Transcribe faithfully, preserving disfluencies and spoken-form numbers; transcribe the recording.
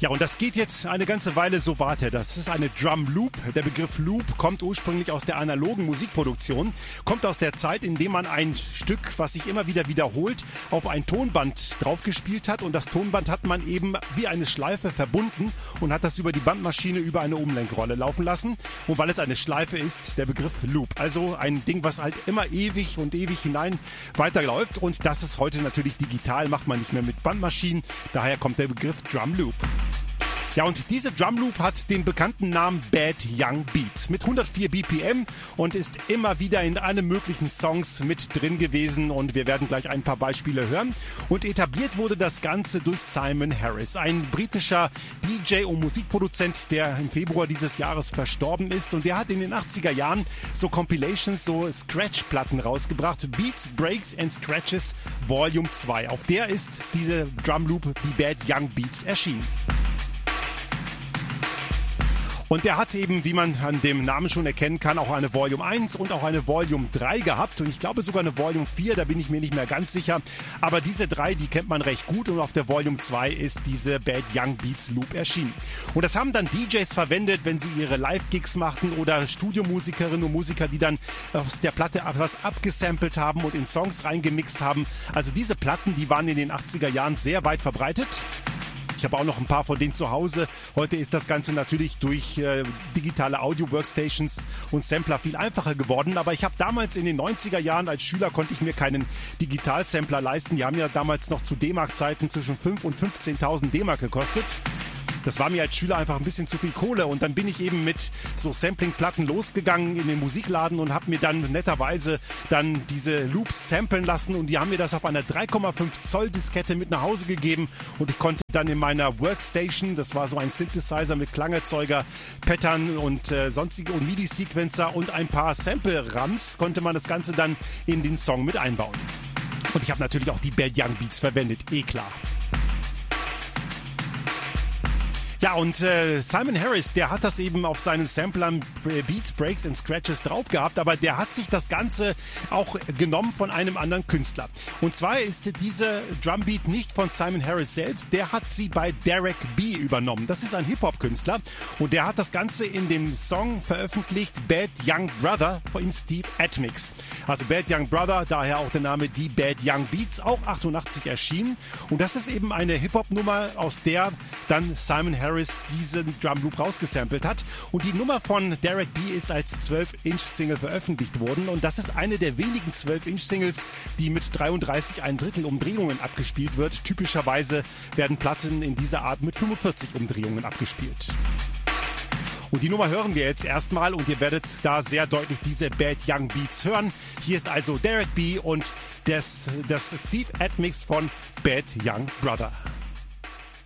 Ja, und das geht jetzt eine ganze Weile so weiter. Das ist eine Drum Loop. Der Begriff Loop kommt ursprünglich aus der analogen Musikproduktion, kommt aus der Zeit, in der man ein Stück, was sich immer wieder wiederholt, auf ein Tonband draufgespielt hat. Und das Tonband hat man eben wie eine Schleife verbunden und hat das über die Bandmaschine über eine Umlenkrolle laufen lassen. Und weil es eine Schleife ist, der Begriff Loop. Also ein Ding, was halt immer ewig und ewig hinein weiterläuft. Und das ist heute natürlich digital, macht man nicht mehr mit Bandmaschinen. Daher kommt der Begriff Drum Loop. Ja, und diese Drum Loop hat den bekannten Namen Bad Young Beats mit hundertvier B P M und ist immer wieder in allen möglichen Songs mit drin gewesen und wir werden gleich ein paar Beispiele hören. Und etabliert wurde das Ganze durch Simon Harris, ein britischer D J und Musikproduzent, der im Februar dieses Jahres verstorben ist und der hat in den achtziger Jahren so Compilations, so Scratch-Platten rausgebracht, Beats, Breaks and Scratches Volume zwei. Auf der ist diese Drum Loop, die Bad Young Beats, erschienen. Und der hat eben, wie man an dem Namen schon erkennen kann, auch eine Volume eins und auch eine Volume drei gehabt. Und ich glaube sogar eine Volume vier, da bin ich mir nicht mehr ganz sicher. Aber diese drei, die kennt man recht gut. Und auf der Volume zwei ist diese Bad Young Beats Loop erschienen. Und das haben dann D Js verwendet, wenn sie ihre Live-Gigs machten oder Studiomusikerinnen und Musiker, die dann aus der Platte etwas abgesampelt haben und in Songs reingemixt haben. Also diese Platten, die waren in den achtziger Jahren sehr weit verbreitet. Ich habe auch noch ein paar von denen zu Hause. Heute ist das Ganze natürlich durch äh, digitale Audio-Workstations und Sampler viel einfacher geworden. Aber ich habe damals in den neunziger Jahren als Schüler konnte ich mir keinen Digital-Sampler leisten. Die haben ja damals noch zu D-Mark-Zeiten zwischen fünf und fünfzehntausend D-Mark gekostet. Das war mir als Schüler einfach ein bisschen zu viel Kohle und dann bin ich eben mit so Sampling-Platten losgegangen in den Musikladen und habe mir dann netterweise dann diese Loops samplen lassen und die haben mir das auf einer drei Komma fünf Zoll Diskette mit nach Hause gegeben und ich konnte dann in meiner Workstation, das war so ein Synthesizer mit Klangerzeuger, Pattern und äh, sonstige und MIDI-Sequencer und ein paar Sample-Rams, konnte man das Ganze dann in den Song mit einbauen. Und ich habe natürlich auch die Bad Young Beats verwendet, eh klar. Ja, und äh, Simon Harris, der hat das eben auf seinen Samplern Beats, Breaks and Scratches drauf gehabt, aber der hat sich das Ganze auch genommen von einem anderen Künstler. Und zwar ist diese Drumbeat nicht von Simon Harris selbst, der hat sie bei Derek B übernommen. Das ist ein Hip-Hop-Künstler und der hat das Ganze in dem Song veröffentlicht, Bad Young Brother von ihm Steve Atmix. Also Bad Young Brother, daher auch der Name die Bad Young Beats, auch achtundachtzig erschienen. Und das ist eben eine Hip-Hop-Nummer, aus der dann Simon Harris diesen Drum Loop rausgesampelt hat. Und die Nummer von Derek B ist als zwölf Inch Single veröffentlicht worden. Und das ist eine der wenigen zwölf Inch Singles, die mit dreiunddreißig ein Drittel Umdrehungen abgespielt wird. Typischerweise werden Platten in dieser Art mit fünfundvierzig Umdrehungen abgespielt. Und die Nummer hören wir jetzt erstmal und ihr werdet da sehr deutlich diese Bad Young Beats hören. Hier ist also Derek B und das, das Steve Atmix von Bad Young Brother.